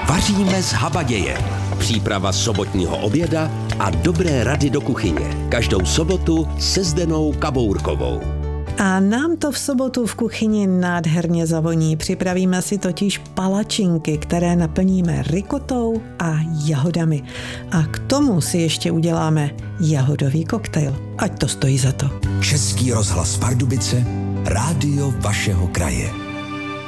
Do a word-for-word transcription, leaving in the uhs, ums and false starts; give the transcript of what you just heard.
Vaříme z habaděje. Příprava sobotního oběda a dobré rady do kuchyně. Každou sobotu se Zdenou Kabourkovou. A nám to v sobotu v kuchyni nádherně zavoní. Připravíme si totiž palačinky, které naplníme rikotou a jahodami. A k tomu si ještě uděláme jahodový koktejl. Ať to stojí za to. Český rozhlas Pardubice, rádio vašeho kraje.